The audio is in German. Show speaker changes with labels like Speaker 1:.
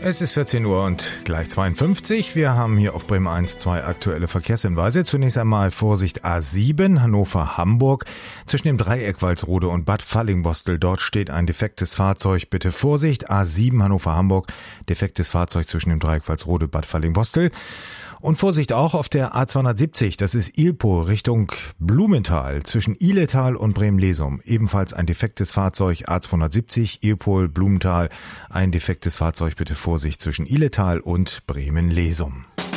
Speaker 1: Es ist 14 Uhr und gleich 52. Wir haben hier auf Bremen 1 2 aktuelle Verkehrshinweise. Zunächst einmal Vorsicht A7 Hannover-Hamburg. Zwischen dem Dreieck Walsrode und Bad Fallingbostel. Dort steht ein defektes Fahrzeug. Bitte Vorsicht. A7 Hannover-Hamburg. Defektes Fahrzeug zwischen dem Dreieck Walsrode und Bad Fallingbostel. Und Vorsicht auch auf der A270, das ist Ilpo Richtung Blumenthal, zwischen Ihletal und Bremen-Lesum. Ebenfalls ein defektes Fahrzeug, A270, Ilpo, Blumenthal, ein defektes Fahrzeug, bitte Vorsicht zwischen Ihletal und Bremen-Lesum.